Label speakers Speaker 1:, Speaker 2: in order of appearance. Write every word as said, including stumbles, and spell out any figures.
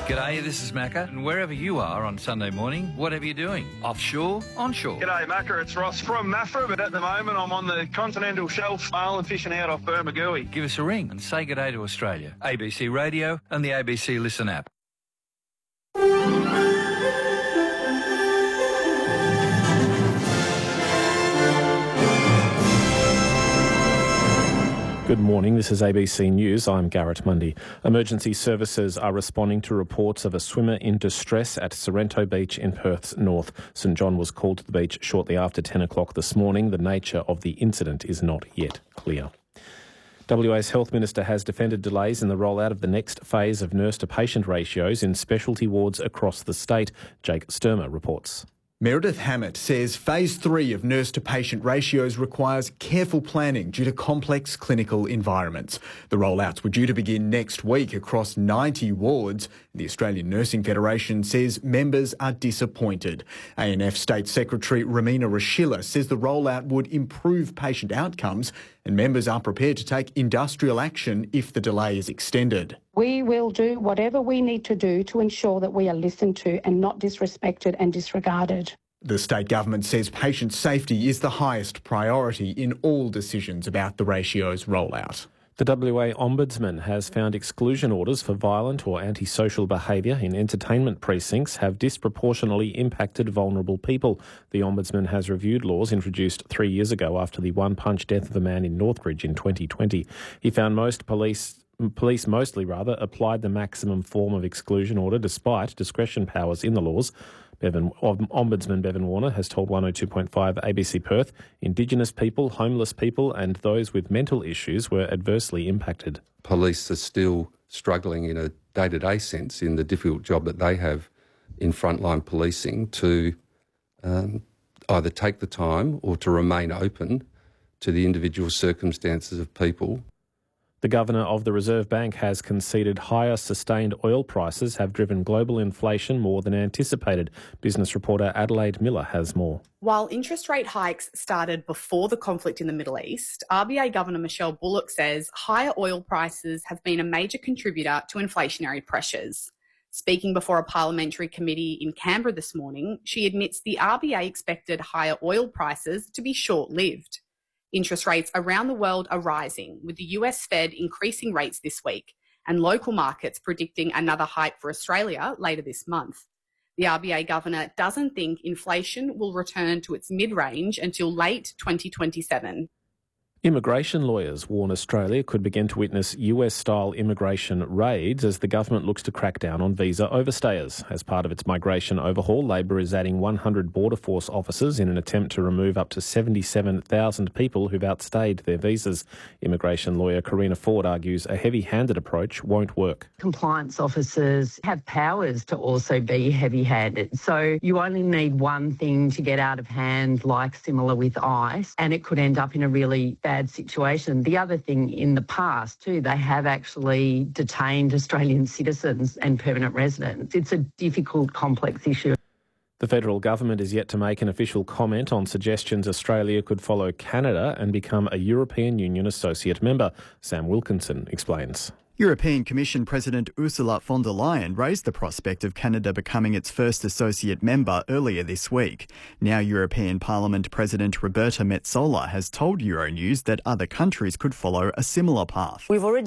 Speaker 1: G'day, this is Macca, and wherever you are on Sunday morning, whatever you're doing, offshore, onshore.
Speaker 2: G'day, Macca, it's Ross from Maffra, but at the moment I'm on the continental shelf marlin fishing out off Bermagui.
Speaker 1: Give us a ring and say g'day to Australia. A B C Radio and the A B C Listen app.
Speaker 3: Good morning, this is A B C News. I'm Garrett Mundy. Emergency services are responding to reports of a swimmer in distress at Sorrento Beach in Perth's north. St John was called to the beach shortly after ten o'clock this morning. The nature of the incident is not yet clear. W A's Health Minister has defended delays in the rollout of the next phase of nurse-to-patient ratios in specialty wards across the state. Jake Sturmer reports.
Speaker 4: Meredith Hammett says phase three of nurse-to-patient ratios requires careful planning due to complex clinical environments. The rollouts were due to begin next week across ninety wards. The Australian Nursing Federation says members are disappointed. A N F State Secretary Romina Rashilla says the rollout would improve patient outcomes and members are prepared to take industrial action if the delay is extended.
Speaker 5: We will do whatever we need to do to ensure that we are listened to and not disrespected and disregarded.
Speaker 4: The state government says patient safety is the highest priority in all decisions about the ratios rollout.
Speaker 3: The W A Ombudsman has found exclusion orders for violent or antisocial behaviour in entertainment precincts have disproportionately impacted vulnerable people. The Ombudsman has reviewed laws introduced three years ago after the one-punch death of a man in Northbridge in twenty twenty. He found most police... Police mostly, rather, applied the maximum form of exclusion order despite discretion powers in the laws. Bevan, Ombudsman Bevan Warner has told one oh two point five A B C Perth Indigenous people, homeless people and those with mental issues were adversely impacted.
Speaker 6: Police are still struggling in a day-to-day sense in the difficult job that they have in frontline policing to um, either take the time or to remain open to the individual circumstances of people.
Speaker 3: The Governor of the Reserve Bank has conceded higher sustained oil prices have driven global inflation more than anticipated. Business reporter Adelaide Miller has more.
Speaker 7: While interest rate hikes started before the conflict in the Middle East, R B A Governor Michelle Bullock says higher oil prices have been a major contributor to inflationary pressures. Speaking before a parliamentary committee in Canberra this morning, she admits the R B A expected higher oil prices to be short-lived. Interest rates around the world are rising, with the U S Fed increasing rates this week and local markets predicting another hike for Australia later this month. The R B A governor doesn't think inflation will return to its mid-range until late twenty twenty-seven.
Speaker 3: Immigration lawyers warn Australia could begin to witness U S-style immigration raids as the government looks to crack down on visa overstayers. As part of its migration overhaul, Labor is adding one hundred Border Force officers in an attempt to remove up to seventy-seven thousand people who've outstayed their visas. Immigration lawyer Karina Ford argues a heavy-handed approach won't work.
Speaker 8: Compliance officers have powers to also be heavy-handed. So you only need one thing to get out of hand, like similar with ICE, and it could end up in a really bad situation. The other thing, in the past too, they have actually detained Australian citizens and permanent residents. It's a difficult, complex issue.
Speaker 3: The federal government is yet to make an official comment on suggestions Australia could follow Canada and become a European Union associate member. Sam Wilkinson explains.
Speaker 9: European Commission President Ursula von der Leyen raised the prospect of Canada becoming its first associate member earlier this week. Now European Parliament President Roberta Metsola has told Euronews that other countries could follow a similar path.
Speaker 10: We've already